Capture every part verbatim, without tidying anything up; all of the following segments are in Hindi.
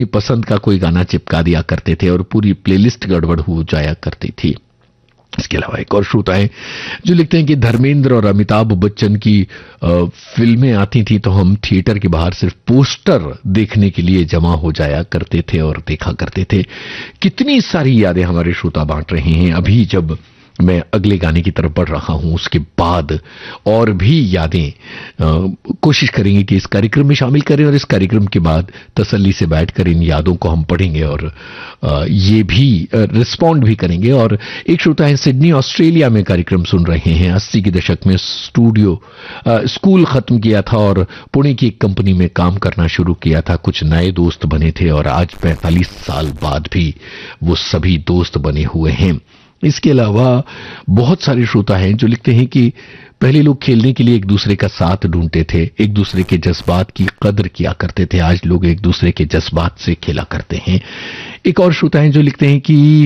पसंद का कोई गाना चिपका दिया करते थे और पूरी प्लेलिस्ट गड़बड़ हो जाया करती थी। इसके अलावा एक और श्रोता है जो लिखते हैं कि धर्मेंद्र और अमिताभ बच्चन की फिल्में आती थी तो हम थिएटर के बाहर सिर्फ पोस्टर देखने के लिए जमा हो जाया करते थे और देखा करते थे। कितनी सारी यादें हमारे श्रोता बांट रहे हैं। अभी जब मैं अगले गाने की तरफ बढ़ रहा हूं उसके बाद और भी यादें कोशिश करेंगे कि इस कार्यक्रम में शामिल करें और इस कार्यक्रम के बाद तसल्ली से बैठकर इन यादों को हम पढ़ेंगे और आ, ये भी रिस्पॉन्ड भी करेंगे। और एक श्रोता है सिडनी ऑस्ट्रेलिया में कार्यक्रम सुन रहे हैं। अस्सी के दशक में स्टूडियो आ, स्कूल खत्म किया था और पुणे की एक कंपनी में काम करना शुरू किया था। कुछ नए दोस्त बने थे और आज पैंतालीस साल बाद भी वो सभी दोस्त बने हुए हैं। इसके अलावा बहुत सारे श्रोता हैं जो लिखते हैं कि पहले लोग खेलने के लिए एक दूसरे का साथ ढूंढते थे, एक दूसरे के जज्बात की कदर किया करते थे। आज लोग एक दूसरे के जज्बात से खेला करते हैं। एक और श्रोता हैं जो लिखते हैं कि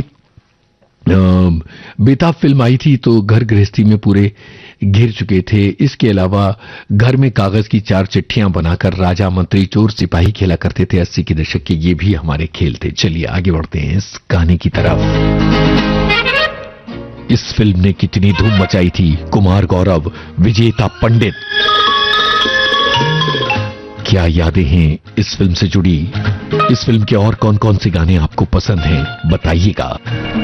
बेताब फिल्म आई थी तो घर गृहस्थी में पूरे घिर चुके थे। इसके अलावा घर में कागज की चार चिट्ठियां बनाकर राजा मंत्री चोर सिपाही खेला करते थे। अस्सी के दशक के ये भी हमारे खेल थे। चलिए आगे बढ़ते हैं इस गाने की तरफ। इस फिल्म ने कितनी धूम मचाई थी। कुमार गौरव, विजेता पंडित, क्या यादें हैं इस फिल्म से जुड़ी। इस फिल्म के और कौन कौन से गाने आपको पसंद हैं बताइएगा।